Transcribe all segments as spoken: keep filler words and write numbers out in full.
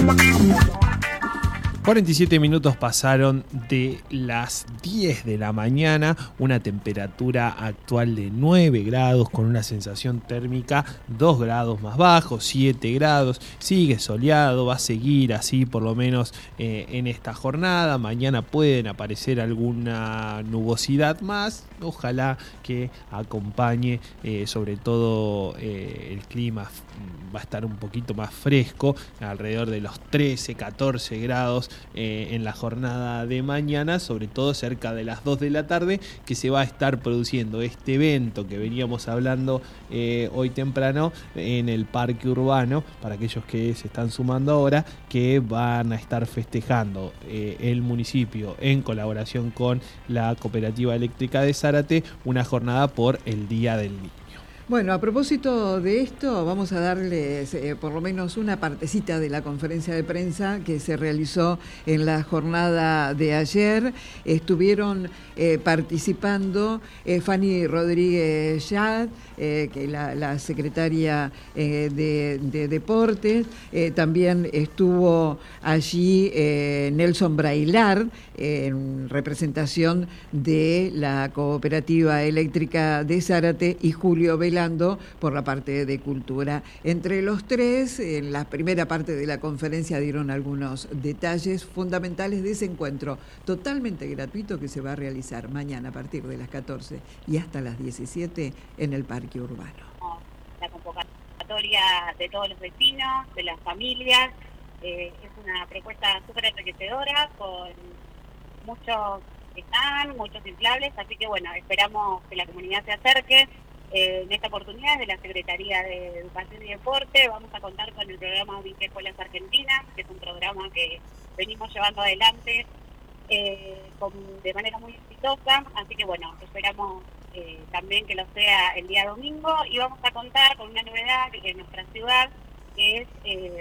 cuarenta y siete minutos pasaron de las diez de la mañana, una temperatura actual de nueve grados con una sensación térmica dos grados más bajo, siete grados, sigue soleado, va a seguir así por lo menos eh, en esta jornada. Mañana pueden aparecer alguna nubosidad más, ojalá que acompañe eh, sobre todo eh, el clima va a estar un poquito más fresco, alrededor de los trece, catorce grados eh, en la jornada de mañana, sobre todo cerca de las dos de la tarde, que se va a estar produciendo este evento que veníamos hablando eh, hoy temprano en el Parque Urbano, para aquellos que se están sumando ahora, que van a estar festejando eh, el municipio en colaboración con la Cooperativa Eléctrica de Zárate, una jornada por el Día del Niño. Bueno, a propósito de esto, vamos a darles eh, por lo menos una partecita de la conferencia de prensa que se realizó en la jornada de ayer. Estuvieron eh, participando eh, Fanny Rodríguez Yad, eh, que la, la secretaria eh, de, de Deportes, eh, también estuvo allí eh, Nelson Brailar, eh, en representación de la Cooperativa Eléctrica de Zárate, y Julio Velázquez por la parte de cultura. Entre los tres, en la primera parte de la conferencia dieron algunos detalles fundamentales de ese encuentro totalmente gratuito que se va a realizar mañana a partir de las catorce y hasta las diecisiete en el Parque Urbano. La convocatoria de todos los vecinos, de las familias, eh, es una propuesta súper enriquecedora con muchos stands, muchos inflables, así que bueno, esperamos que la comunidad se acerque. Eh, en esta oportunidad de la Secretaría de Educación y Deporte vamos a contar con el programa Vinque Escuelas Argentinas, que es un programa que venimos llevando adelante eh, con, de manera muy exitosa, así que bueno, esperamos eh, también que lo sea el día domingo, y vamos a contar con una novedad en nuestra ciudad, que es eh,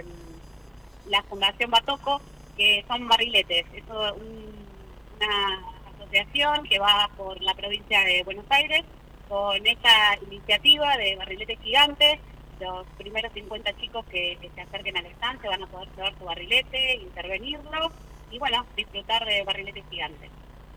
la Fundación Batoco, que son barriletes. Es un, una asociación que va por la provincia de Buenos Aires, con esta iniciativa de barriletes gigantes. Los primeros cincuenta chicos que, que se acerquen al stand se van a poder llevar su barrilete, intervenirlo y bueno, disfrutar de barriletes gigantes.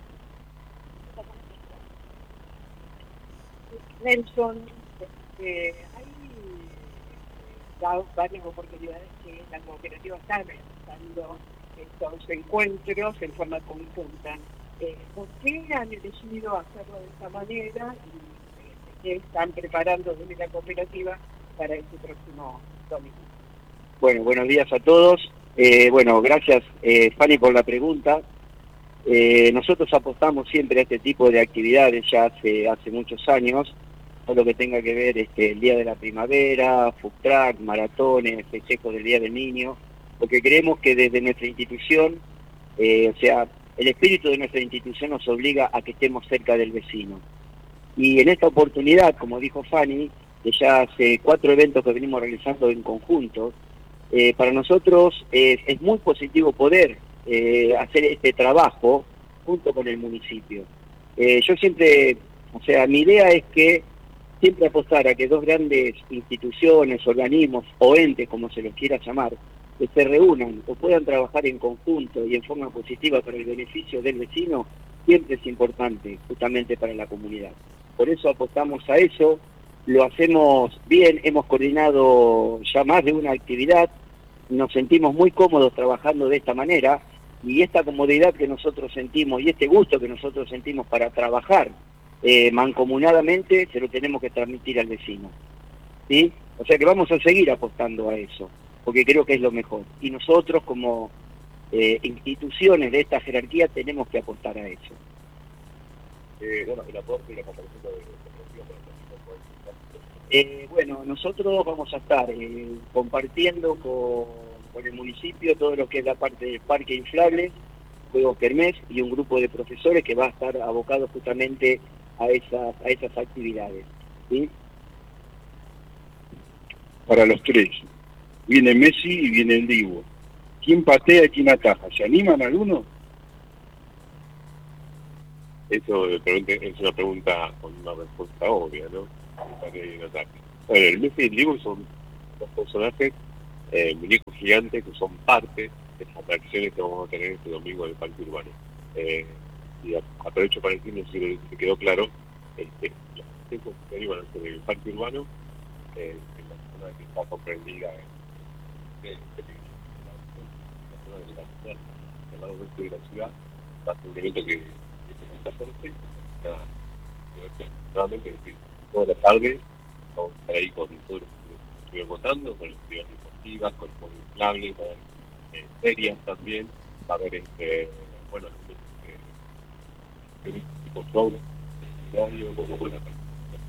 Nelson, eh, hay dado varias oportunidades que la cooperativa está realizando estos encuentros en forma conjunta. Eh, ¿Por qué han decidido hacerlo de esta manera y que están preparando desde la cooperativa para este próximo domingo? Bueno, buenos días a todos. Eh, bueno, gracias eh, Fanny por la pregunta. Eh, nosotros apostamos siempre a este tipo de actividades ya hace, hace muchos años, todo lo que tenga que ver este, el Día de la Primavera, food truck, maratones, festejos del Día del Niño, porque creemos que desde nuestra institución, eh, o sea, el espíritu de nuestra institución nos obliga a que estemos cerca del vecino. Y en esta oportunidad, como dijo Fanny, que ya hace cuatro eventos que venimos realizando en conjunto, eh, para nosotros eh, es muy positivo poder eh, hacer este trabajo junto con el municipio. Eh, yo siempre, o sea, mi idea es que siempre apostar a que dos grandes instituciones, organismos o entes, como se los quiera llamar, que se reúnan o puedan trabajar en conjunto y en forma positiva para el beneficio del vecino, siempre es importante justamente para la comunidad. Por eso apostamos a eso, lo hacemos bien, hemos coordinado ya más de una actividad, nos sentimos muy cómodos trabajando de esta manera, y esta comodidad que nosotros sentimos y este gusto que nosotros sentimos para trabajar eh, mancomunadamente, se lo tenemos que transmitir al vecino, ¿sí? O sea que vamos a seguir apostando a eso, porque creo que es lo mejor. Y nosotros como eh, instituciones de esta jerarquía tenemos que apostar a eso. Eh, bueno, el aporte y la comparación de eh, bueno, nosotros vamos a estar eh, compartiendo con, con el municipio todo lo que es la parte del parque inflable, juegos kermés y un grupo de profesores que va a estar abocado justamente a esas, a esas actividades, ¿sí? Para los tres, viene Messi y viene el Divo. ¿Quién patea y quién ataja? ¿Se animan algunos? Eso es una pregunta con una respuesta obvia, ¿no? Bueno, el Messi y el Diego son dos personajes, eh, muñecos gigantes que son parte de las atracciones que vamos a tener este domingo en el Parque Urbano. Eh, y aprovecho para decir, no sé si te quedó claro, este, los festejos que iban a hacer en el Parque Urbano, eh, en la zona que está comprendida en, en, en la zona de la ciudad, al lado oeste de la ciudad, va a ser un evento que es en el catorce, nuevamente, toda la tarde vamos a estar ahí con todos los que estuvieron votando, con las actividades deportivas, con el inflable, con eh, ferias también, va a haber este, bueno, este, tipo show, diario, como buena parte.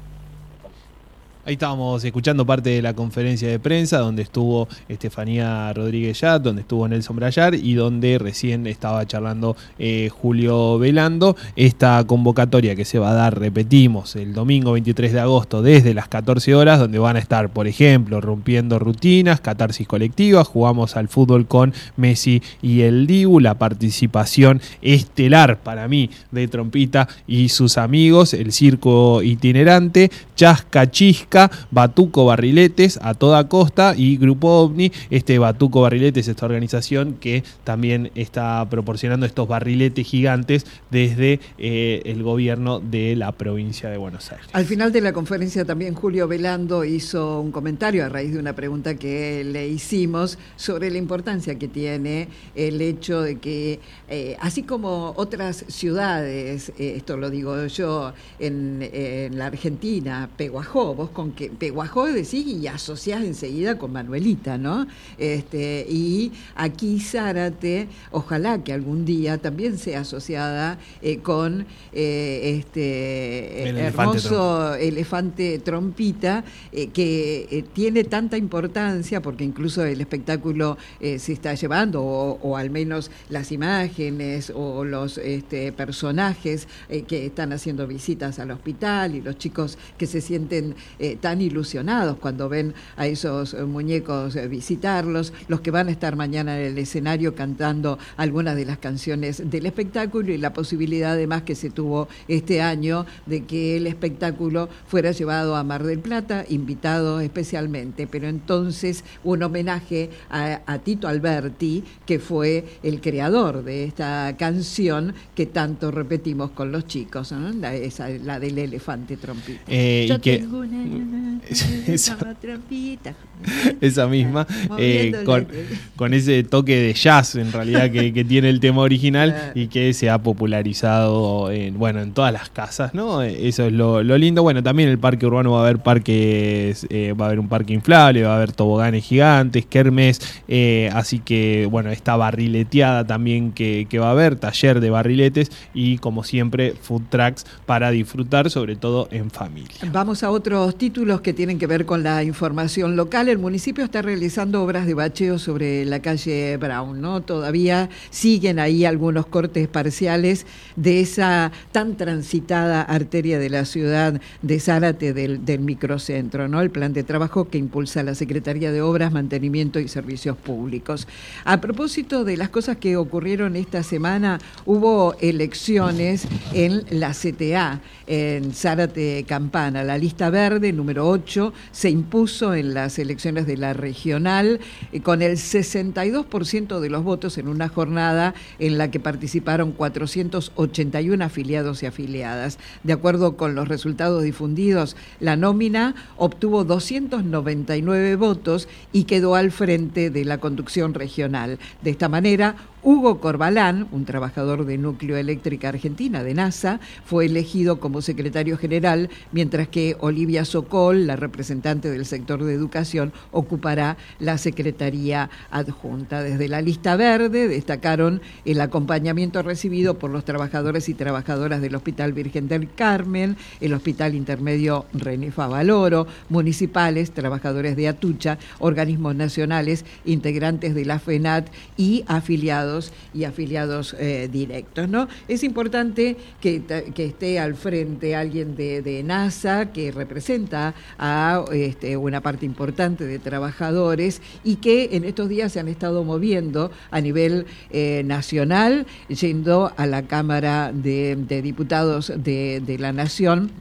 Ahí estábamos escuchando parte de la conferencia de prensa donde estuvo Estefanía Rodríguez Yat, donde estuvo Nelson Brayar y donde recién estaba charlando eh, Julio Velando. Esta convocatoria que se va a dar, repetimos, el domingo veintitrés de agosto desde las catorce horas, donde van a estar, por ejemplo, rompiendo rutinas, catarsis colectiva, jugamos al fútbol con Messi y el Dibu, la participación estelar para mí de Trompita y sus amigos, el circo itinerante, Chasca Chisca, Batuco Barriletes a toda costa y Grupo OVNI. Este Batuco Barriletes, esta organización que también está proporcionando estos barriletes gigantes desde eh, el gobierno de la provincia de Buenos Aires. Al final de la conferencia también Julio Velando hizo un comentario a raíz de una pregunta que le hicimos sobre la importancia que tiene el hecho de que, eh, así como otras ciudades, eh, esto lo digo yo, en, en la Argentina, Peguajó, vos con que Peguajó decís y asociás enseguida con Manuelita, ¿no? Este, y aquí Zárate, ojalá que algún día también sea asociada eh, con eh, este el hermoso elefante, elefante Trompita, eh, que eh, tiene tanta importancia porque incluso el espectáculo eh, se está llevando, o, o al menos las imágenes o los este, personajes eh, que están haciendo visitas al hospital y los chicos que se sienten eh, tan ilusionados cuando ven a esos eh, muñecos eh, visitarlos, los que van a estar mañana en el escenario cantando algunas de las canciones del espectáculo y la posibilidad además que se tuvo este año de que el espectáculo fuera llevado a Mar del Plata, invitado especialmente, pero entonces un homenaje a, a Tito Alberti, que fue el creador de esta canción que tanto repetimos con los chicos, ¿no? la, esa, la del elefante Trompita. Eh, Yo y que tengo una... Esa, Trompita. esa misma, eh, con, con ese toque de jazz en realidad que, que tiene el tema original y que se ha popularizado en, bueno, en todas las casas, ¿no? Eso es lo, lo lindo. Bueno, también en el parque urbano va a haber parques, eh, va a haber un parque inflable, va a haber toboganes gigantes, kermés, eh, así que bueno, esta barrileteada también que, que va a haber, taller de barriletes y como siempre food trucks para disfrutar, sobre todo en familia. Vamos a otros títulos que tienen que ver con la información local. El municipio está realizando obras de bacheo sobre la calle Brown, ¿no? Todavía siguen ahí algunos cortes parciales de esa tan transitada arteria de la ciudad de Zárate, del, del microcentro, ¿no? El plan de trabajo que impulsa la Secretaría de Obras, Mantenimiento y Servicios Públicos. A propósito de las cosas que ocurrieron esta semana, hubo elecciones en la C T A, en Zárate Campana. La lista verde, número ocho, se impuso en las elecciones de la regional eh, con el sesenta y dos por ciento de los votos en una jornada en la que participaron cuatrocientos ochenta y uno afiliados y afiliadas. De acuerdo con los resultados difundidos, la nómina obtuvo doscientos noventa y nueve votos y quedó al frente de la conducción regional. De esta manera, Hugo Corbalán, un trabajador de Núcleo Eléctrica Argentina, de NASA, fue elegido como secretario general, mientras que Olivia Sokol, la representante del sector de educación, ocupará la secretaría adjunta. Desde la lista verde destacaron el acompañamiento recibido por los trabajadores y trabajadoras del Hospital Virgen del Carmen, el Hospital Intermedio René Favaloro, municipales, trabajadores de Atucha, organismos nacionales, integrantes de la FENAT y afiliados y afiliados eh, directos, ¿no? Es importante que, que esté al frente alguien de, de NASA que representa a este, una parte importante de trabajadores y que en estos días se han estado moviendo a nivel eh, nacional, yendo a la Cámara de, de Diputados de, de la Nación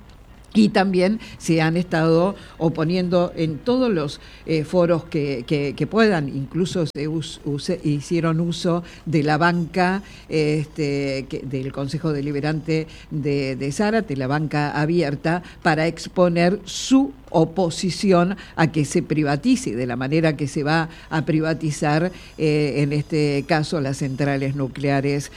Y también se han estado oponiendo en todos los eh, foros que, que, que puedan, incluso se us, use, hicieron uso de la banca este, que, del Consejo Deliberante de, de Zárate, la banca abierta, para exponer su oposición a que se privatice de la manera que se va a privatizar eh, en este caso las centrales nucleares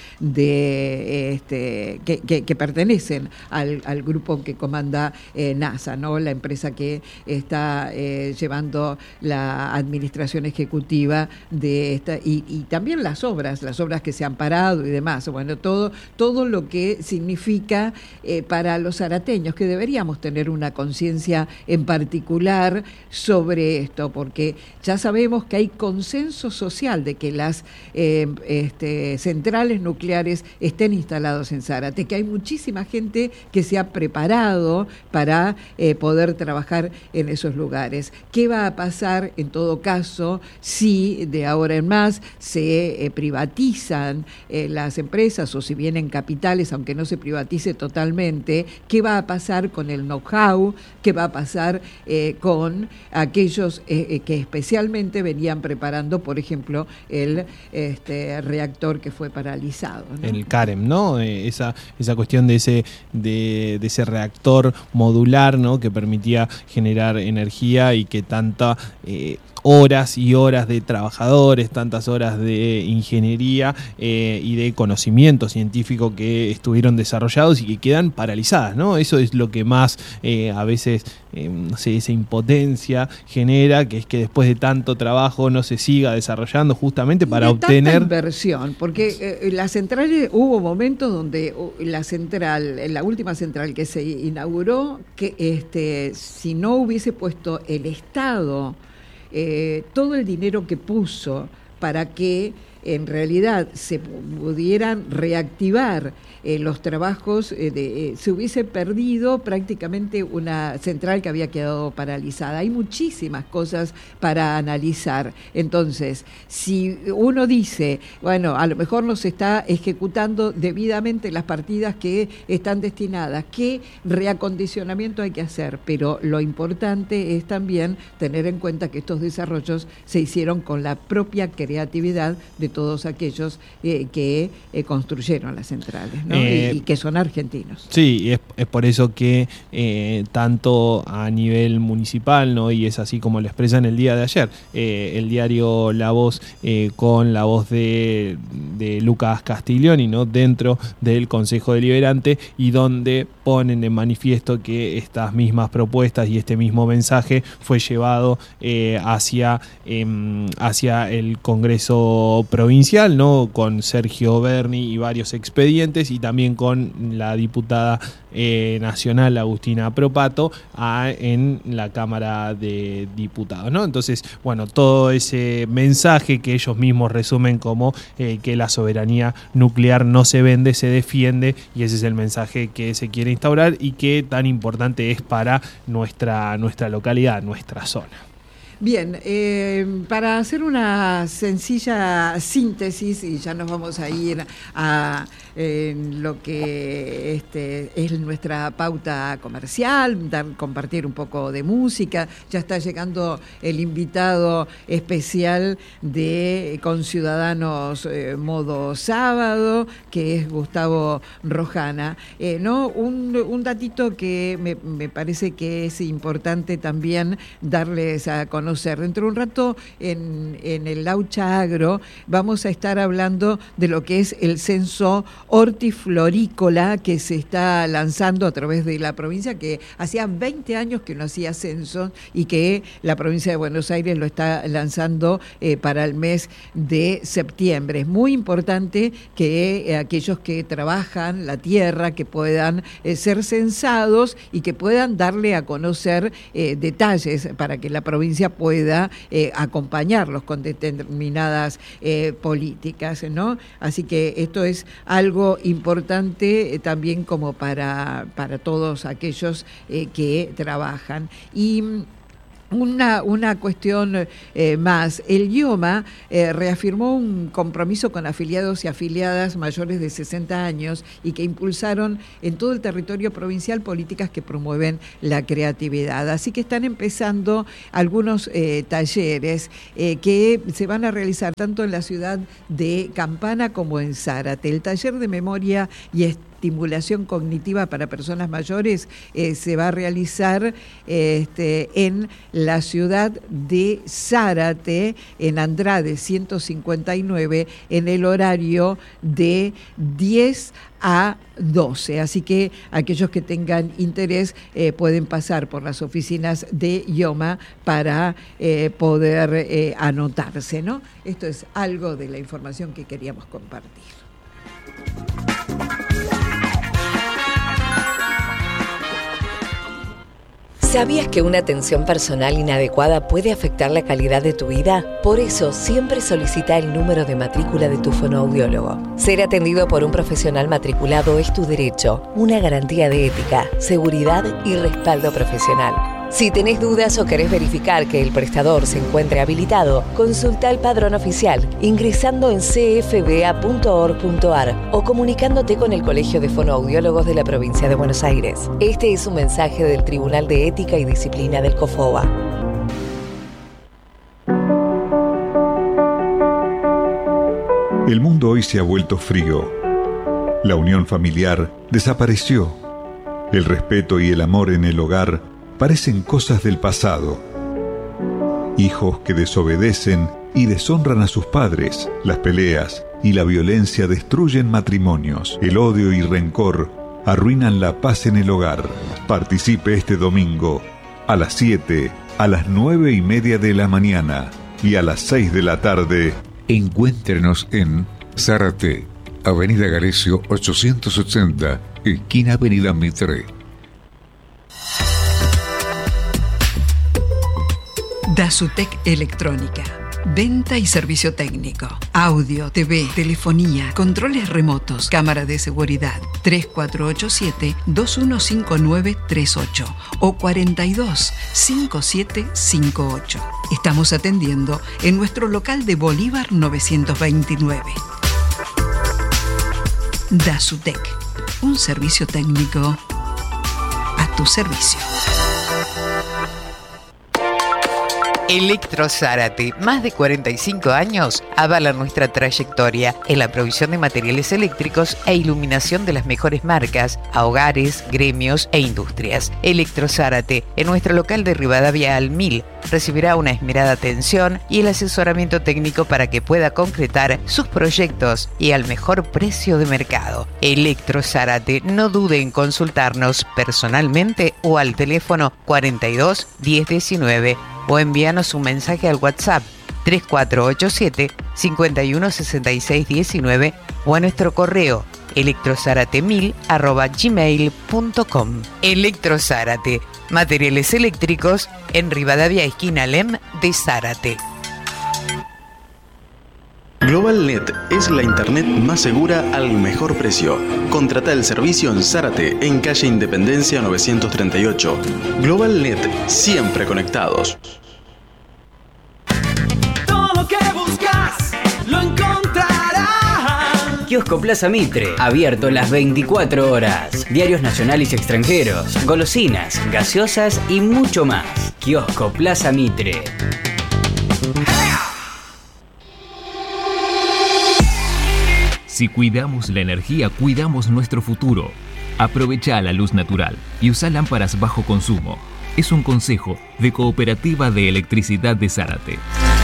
de este que, que, que pertenecen al, al grupo que comanda eh, NASA, ¿no? La empresa que está eh, llevando la administración ejecutiva de esta y, y también las obras, las obras que se han parado y demás. Bueno, todo, todo lo que significa eh, para los zarateños, que deberíamos tener una conciencia en particular sobre esto, porque ya sabemos que hay consenso social de que las eh, este, centrales nucleares estén instaladas en Zárate, que hay muchísima gente que se ha preparado para eh, poder trabajar en esos lugares. ¿Qué va a pasar en todo caso si de ahora en más se eh, privatizan eh, las empresas o si vienen capitales, aunque no se privatice totalmente? ¿Qué va a pasar con el know-how? ¿Qué va a pasar eh, con aquellos eh, que especialmente venían preparando, por ejemplo, el este, reactor que fue paralizado, ¿no? El CAREM, ¿no? Eh, esa, esa cuestión de ese, de, de ese reactor modular, ¿no? Que permitía generar energía y que tanta... Eh, horas y horas de trabajadores, tantas horas de ingeniería eh, y de conocimiento científico que estuvieron desarrollados y que quedan paralizadas, ¿no? Eso es lo que más eh, a veces, eh, no sé, esa impotencia genera, que es que después de tanto trabajo no se siga desarrollando justamente para de obtener... tanta inversión, porque eh, las centrales, hubo momentos donde la central, la última central que se inauguró, que este, si no hubiese puesto el Estado Eh, todo el dinero que puso para que en realidad se pudieran reactivar eh, los trabajos, eh, de, eh, se hubiese perdido prácticamente una central que había quedado paralizada. Hay muchísimas cosas para analizar. Entonces, si uno dice, bueno, a lo mejor no se está ejecutando debidamente las partidas que están destinadas, ¿qué reacondicionamiento hay que hacer? Pero lo importante es también tener en cuenta que estos desarrollos se hicieron con la propia creatividad de todos aquellos eh, que eh, construyeron las centrales, ¿no? Eh, y, y que son argentinos. Sí, es, es por eso que eh, tanto a nivel municipal, ¿no? Y es así como lo expresan el día de ayer, eh, el diario La Voz eh, con la voz de, de Lucas Castiglioni, ¿no? Dentro del Consejo Deliberante, y donde ponen de manifiesto que estas mismas propuestas y este mismo mensaje fue llevado eh, hacia, eh, hacia el Congreso provincial, ¿no? Con Sergio Berni y varios expedientes, y también con la diputada eh, nacional Agustina Propato a, en la Cámara de Diputados, ¿no? Entonces, bueno, todo ese mensaje que ellos mismos resumen como eh, que la soberanía nuclear no se vende, se defiende, y ese es el mensaje que se quiere instaurar y que tan importante es para nuestra, nuestra localidad, nuestra zona. Bien, eh, para hacer una sencilla síntesis, y ya nos vamos a ir a eh, lo que este, es nuestra pauta comercial, dar, compartir un poco de música. Ya está llegando el invitado especial de Conciudadanos eh, Modo Sábado, que es Gustavo Rojana. Eh, ¿no? un, un datito que me, me parece que es importante también darles a conocer. Dentro de un rato en, en el Laucha Agro vamos a estar hablando de lo que es el censo hortiflorícola que se está lanzando a través de la provincia, que hacía veinte años que no hacía censo y que la provincia de Buenos Aires lo está lanzando eh, para el mes de septiembre. Es muy importante que eh, aquellos que trabajan la tierra, que puedan eh, ser censados y que puedan darle a conocer eh, detalles para que la provincia pueda eh, acompañarlos con determinadas eh, políticas, ¿no? Así que esto es algo importante eh, también como para, para todos aquellos eh, que trabajan. Y Una, una cuestión eh, más. El IOMA eh, reafirmó un compromiso con afiliados y afiliadas mayores de sesenta años y que impulsaron en todo el territorio provincial políticas que promueven la creatividad. Así que están empezando algunos eh, talleres eh, que se van a realizar tanto en la ciudad de Campana como en Zárate. El taller de memoria y estimulación cognitiva para personas mayores eh, se va a realizar este, en la ciudad de Zárate, en Andrade ciento cincuenta y nueve, en el horario de diez a doce. Así que aquellos que tengan interés eh, pueden pasar por las oficinas de IOMA para eh, poder eh, anotarse, ¿no? Esto es algo de la información que queríamos compartir. ¿Sabías que una atención personal inadecuada puede afectar la calidad de tu vida? Por eso, siempre solicita el número de matrícula de tu fonoaudiólogo. Ser atendido por un profesional matriculado es tu derecho, una garantía de ética, seguridad y respaldo profesional. Si tenés dudas o querés verificar que el prestador se encuentre habilitado, consulta el padrón oficial ingresando en c f b a punto org punto a r o comunicándote con el Colegio de Fonoaudiólogos de la Provincia de Buenos Aires. Este es un mensaje del Tribunal de Ética y Disciplina del COFOA. El mundo hoy se ha vuelto frío. La unión familiar desapareció. El respeto y el amor en el hogar parecen cosas del pasado. Hijos que desobedecen y deshonran a sus padres. Las peleas y la violencia destruyen matrimonios. El odio y rencor arruinan la paz en el hogar. Participe este domingo a las siete, a las nueve y media de la mañana y a las seis de la tarde. Encuéntrenos en Zárate, Avenida Galecio ochocientos ochenta, esquina Avenida Mitre. Dasutec Electrónica. Venta y servicio técnico. Audio, T V, telefonía, controles remotos, cámara de seguridad. tres cuatro ocho siete, dos uno cinco nueve tres ocho o cuatro dos, cinco siete cinco ocho. Estamos atendiendo en nuestro local de Bolívar novecientos veintinueve. Dasutec. Un servicio técnico a tu servicio. Electro Zárate, más de cuarenta y cinco años, avalan nuestra trayectoria en la provisión de materiales eléctricos e iluminación de las mejores marcas a hogares, gremios e industrias. Electro Zárate, en nuestro local de Rivadavia al mil, recibirá una esmerada atención y el asesoramiento técnico para que pueda concretar sus proyectos y al mejor precio de mercado. Electro Zárate, no dude en consultarnos personalmente o al teléfono cuarenta y dos, diez diecinueve o envíanos un mensaje al WhatsApp tres cuatro ocho siete, cinco uno seis seis uno nueve o a nuestro correo electrozárate mil arroba gmail punto com. Electro Zárate, materiales eléctricos en Rivadavia esquina Lem de Zárate. GlobalNet es la internet más segura al mejor precio. Contrata el servicio en Zárate, en calle Independencia novecientos treinta y ocho. GlobalNet, siempre conectados. Todo lo que buscas lo encontrarás. Kiosco Plaza Mitre, abierto las veinticuatro horas. Diarios nacionales y extranjeros, golosinas, gaseosas y mucho más. Kiosco Plaza Mitre. Si cuidamos la energía, cuidamos nuestro futuro. Aprovecha la luz natural y usa lámparas bajo consumo. Es un consejo de Cooperativa de Electricidad de Zárate.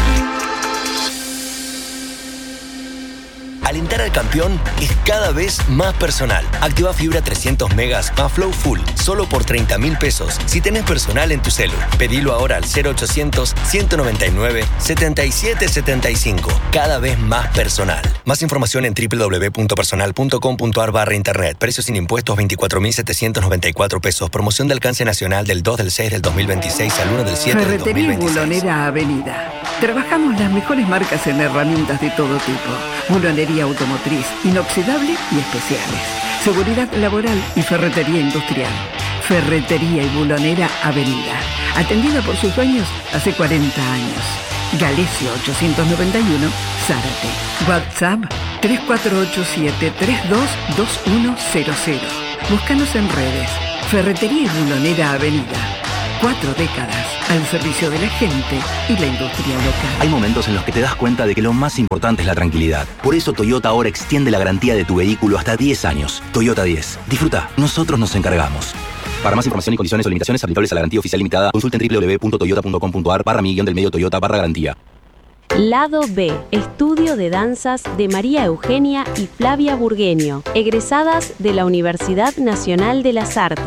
Alentar al campeón es cada vez más personal. Activa fibra trescientos megas más Flow Full, solo por treinta mil pesos. Si tenés personal en tu celu, pedilo ahora al cero ochocientos, ciento noventa y nueve, setenta y siete setenta y cinco. Cada vez más personal. Más información en doble u doble u doble u punto personal punto com punto a r barra internet. Precios sin impuestos veinticuatro mil setecientos noventa y cuatro pesos. Promoción de alcance nacional del dos del seis del dos mil veintiséis al uno del siete del dos mil veintiséis. Ferretería Bulonera Avenida. Trabajamos las mejores marcas en herramientas de todo tipo. Bulonería automotriz, inoxidable y especiales. Seguridad laboral y ferretería industrial. Ferretería y Bulonera Avenida. Atendida por sus dueños hace cuarenta años. Galesio ochocientos noventa y uno, Zárate. WhatsApp tres cuatro ocho siete tres dos dos uno cero cero. Búscanos en redes. Ferretería y Bulonera Avenida. Cuatro décadas al servicio de la gente y la industria local. Hay momentos en los que te das cuenta de que lo más importante es la tranquilidad. Por eso Toyota ahora extiende la garantía de tu vehículo hasta diez años. Toyota diez. Disfruta, nosotros nos encargamos. Para más información y condiciones o limitaciones aplicables a la garantía oficial limitada, consulten w w w punto toyota punto com punto a r barra mi guión del medio Toyota barra garantía. Lado B, estudio de danzas de María Eugenia y Flavia Burgueño, egresadas de la Universidad Nacional de las Artes.